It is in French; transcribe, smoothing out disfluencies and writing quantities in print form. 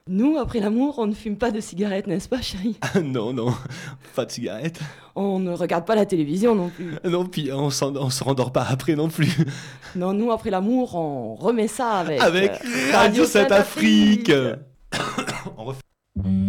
Nous, après l'amour, on ne fume pas de cigarettes, n'est-ce pas, chérie? Non, non, pas de cigarette. On ne regarde pas la télévision non plus. Non, puis on se rendort pas après non plus. Non, nous, après l'amour, on remet ça avec... Avec Radio Radio Sainte-Afrique. Sainte-Afrique. On refait.